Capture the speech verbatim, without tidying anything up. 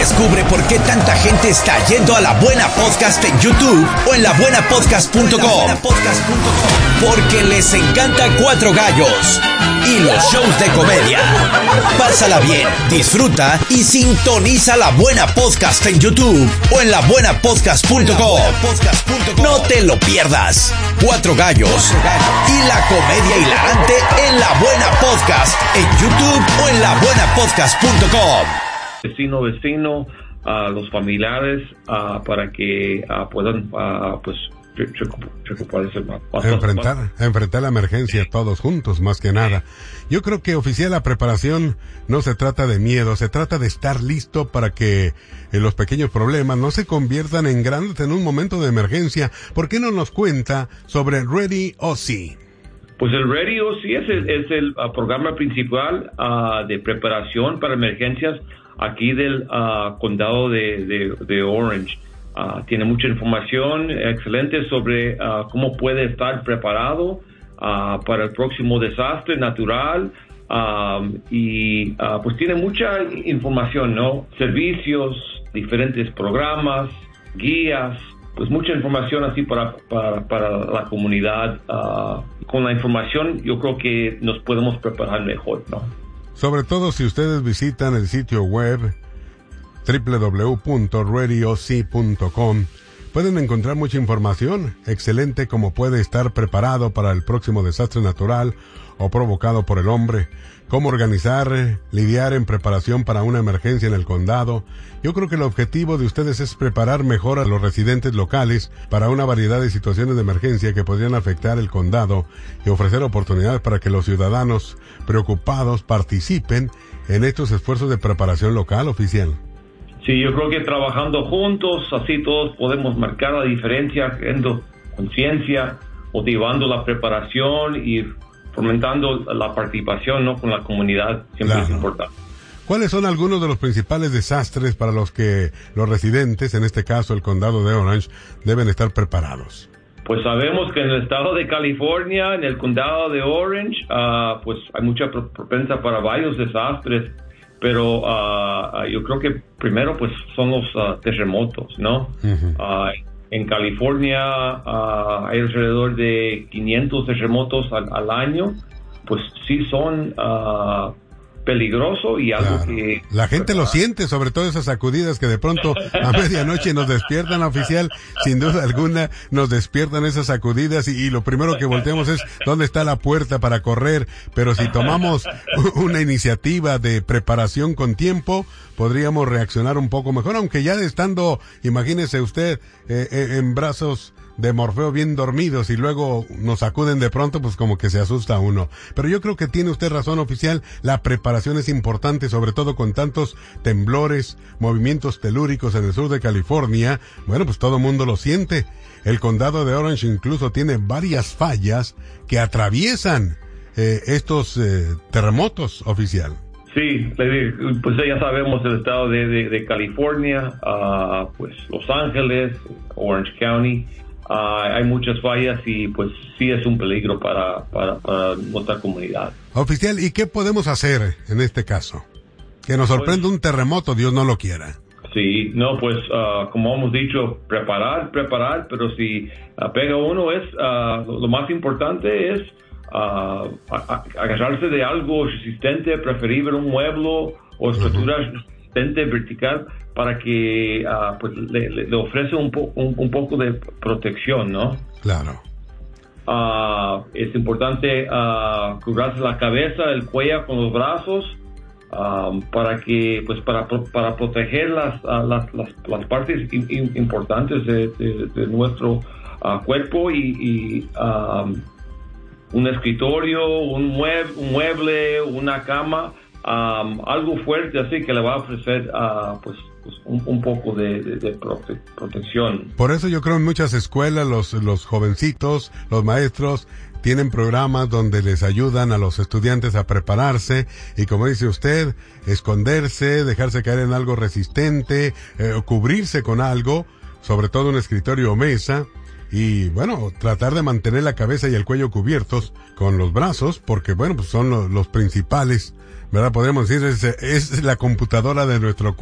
Descubre por qué tanta gente está yendo a La Buena Podcast en YouTube o en la buena podcast punto com. Porque les encanta Cuatro Gallos y los shows de comedia. Pásala bien, disfruta y sintoniza La Buena Podcast en YouTube o en la buena podcast punto com. No te lo pierdas. Cuatro Gallos y la comedia hilarante en La Buena Podcast en YouTube o en la buena podcast punto com. Vecino, vecino, a los familiares, uh, para que uh, puedan, uh, pues, preocuparse más. Enfrentar, enfrentar la emergencia todos juntos, más que nada. Yo creo que, oficial, la preparación no se trata de miedo, se trata de estar listo para que eh, los pequeños problemas no se conviertan en grandes en un momento de emergencia. ¿Por qué no nos cuenta sobre Ready O C? Pues el Ready O C es el, es el uh, programa principal uh, de preparación para emergencias aquí del uh, condado de, de, de Orange. Uh, tiene mucha información excelente sobre uh, cómo puede estar preparado uh, para el próximo desastre natural, um, y uh, pues tiene mucha información, ¿no? Servicios, diferentes programas, guías, pues mucha información así para, para, para la comunidad. Uh, con la información yo creo que nos podemos preparar mejor, ¿no? Sobre todo si ustedes visitan el sitio web doble u doble u doble u punto ready o c punto com, pueden encontrar mucha información excelente como puede estar preparado para el próximo desastre natural o provocado por el hombre, cómo organizar, lidiar en preparación para una emergencia en el condado. Yo creo que el objetivo de ustedes es preparar mejor a los residentes locales para una variedad de situaciones de emergencia que podrían afectar el condado y ofrecer oportunidades para que los ciudadanos preocupados participen en estos esfuerzos de preparación local, oficial. Sí, yo creo que trabajando juntos, así todos podemos marcar la diferencia, creando conciencia, motivando la preparación y fomentando la participación, ¿no?, con la comunidad. Siempre claro. Es importante. ¿Cuáles son algunos de los principales desastres para los que los residentes, en este caso el condado de Orange, deben estar preparados? Pues sabemos que en el estado de California, en el condado de Orange, uh, pues hay mucha propensa para varios desastres, pero uh, yo creo que primero pues son los uh, terremotos, ¿no? Uh-huh. Uh, en California uh, hay alrededor de quinientos terremotos al, al año, pues sí son uh, peligrosos y algo claro. que... La gente lo siente, sobre todo esas sacudidas que de pronto a medianoche nos despiertan, oficial, sin duda alguna nos despiertan esas sacudidas y, y lo primero que volteamos es dónde está la puerta para correr, pero si tomamos una iniciativa de preparación con tiempo, podríamos reaccionar un poco mejor, aunque ya estando, imagínese usted, eh, eh, en brazos de Morfeo bien dormidos y luego nos sacuden de pronto, pues como que se asusta uno. Pero yo creo que tiene usted razón, oficial, la preparación es importante, sobre todo con tantos temblores, movimientos telúricos en el sur de California. Bueno, pues todo el mundo lo siente. El condado de Orange incluso tiene varias fallas que atraviesan eh, estos eh, terremotos, oficial. Sí, pues ya sabemos el estado de, de, de California, uh, pues Los Ángeles, Orange County. Uh, hay muchas fallas y pues sí es un peligro para, para, para nuestra comunidad. Oficial, ¿y qué podemos hacer en este caso? Que nos sorprenda pues, un terremoto, Dios no lo quiera. Sí, no, pues uh, como hemos dicho, preparar, preparar, pero si uh, pega uno es, uh, lo, lo más importante es uh, agarrarse de algo resistente, preferible un mueble o estructura uh-huh. resistente vertical, para que uh, pues le, le, le ofrece un, po, un, un poco de protección, ¿no? Claro. Uh, es importante uh, cubrirse la cabeza, el cuello con los brazos, um, para que, pues, para, para proteger las, uh, las, las, las partes in, in, importantes de, de, de nuestro uh, cuerpo y, y um, un escritorio, un mueble, un mueble, una cama, um, algo fuerte así que le va a ofrecer, uh, pues, pues un, un poco de, de, de prote- protección. Por eso yo creo en muchas escuelas los, los jovencitos, los maestros, tienen programas donde les ayudan a los estudiantes a prepararse y, como dice usted, esconderse, dejarse caer en algo resistente, eh, o cubrirse con algo, sobre todo un escritorio o mesa, y bueno, tratar de mantener la cabeza y el cuello cubiertos con los brazos, porque bueno, pues son los, los principales, ¿verdad? Podemos decir, es, es la computadora de nuestro cuerpo.